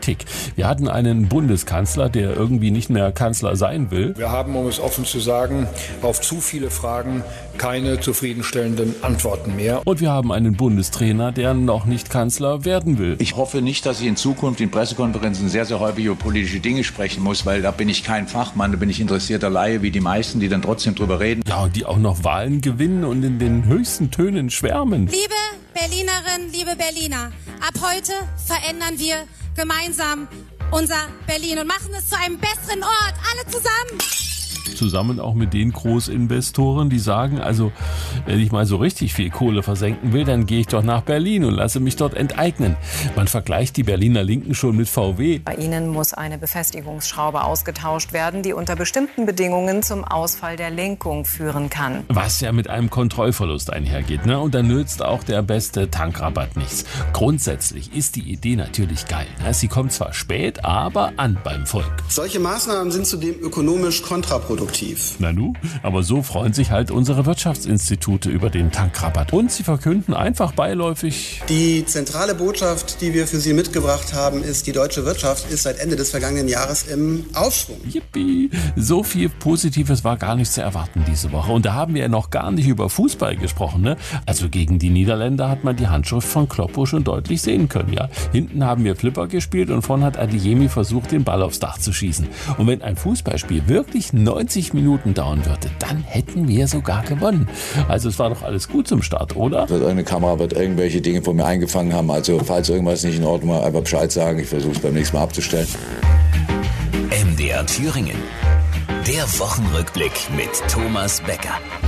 Politik. Wir hatten einen Bundeskanzler, der irgendwie nicht mehr Kanzler sein will. Wir haben, um es offen zu sagen, auf zu viele Fragen keine zufriedenstellenden Antworten mehr. Und wir haben einen Bundestrainer, der noch nicht Kanzler werden will. Ich hoffe nicht, dass ich in Zukunft in Pressekonferenzen sehr, sehr häufig über politische Dinge sprechen muss, weil da bin ich kein Fachmann, da bin ich interessierter Laie wie die meisten, die dann trotzdem drüber reden. Ja, und die auch noch Wahlen gewinnen und in den höchsten Tönen schwärmen. Liebe Berlinerinnen, liebe Berliner, ab heute verändern wir gemeinsam unser Berlin und machen es zu einem besseren Ort, alle zusammen. Zusammen auch mit den Großinvestoren, die sagen, also wenn ich mal so richtig viel Kohle versenken will, dann gehe ich doch nach Berlin und lasse mich dort enteignen. Man vergleicht die Berliner Linken schon mit VW. Bei ihnen muss eine Befestigungsschraube ausgetauscht werden, die unter bestimmten Bedingungen zum Ausfall der Lenkung führen kann. Was ja mit einem Kontrollverlust einhergeht, ne? Und dann nützt auch der beste Tankrabatt nichts. Grundsätzlich ist die Idee natürlich geil. Ne? Sie kommt zwar spät, aber an beim Volk. Solche Maßnahmen sind zudem ökonomisch kontraproduktiv. Nanu, aber so freuen sich halt unsere Wirtschaftsinstitute über den Tankrabatt. Und sie verkünden einfach beiläufig: Die zentrale Botschaft, die wir für Sie mitgebracht haben, ist, die deutsche Wirtschaft ist seit Ende des vergangenen Jahres im Aufschwung. Yippie! So viel Positives war gar nicht zu erwarten diese Woche. Und da haben wir ja noch gar nicht über Fußball gesprochen, ne? Also gegen die Niederländer hat man die Handschrift von Kloppo schon deutlich sehen können, ja. Hinten haben wir Flipper gespielt und vorne hat Adeyemi versucht, den Ball aufs Dach zu schießen. Und wenn ein Fußballspiel wirklich 90 Minuten dauern würde, dann hätten wir sogar gewonnen. Also es war doch alles gut zum Start, oder? Eine Kamera wird irgendwelche Dinge von mir eingefangen haben, also falls irgendwas nicht in Ordnung war, einfach Bescheid sagen, ich versuche es beim nächsten Mal abzustellen. MDR Thüringen. Der Wochenrückblick mit Thomas Becker.